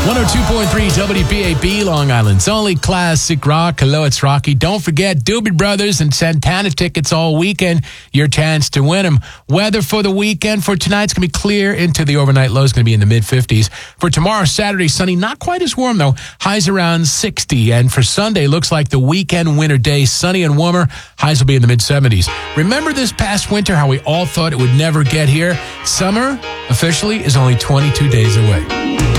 102.3 WPAP, Long Island's only classic rock. Hello, it's Rocky. Don't forget Doobie Brothers and Santana tickets all weekend. Your chance to win them. Weather for the weekend for tonight's going to be clear into the overnight low. Is going to be in the mid-50s. For tomorrow, Saturday, sunny. Not quite as warm, though. Highs around 60. And for Sunday, looks like the weekend winter day. Sunny and warmer. Highs will be in the mid-70s. Remember this past winter, how we all thought it would never get here? Summer, officially, is only 22 days away.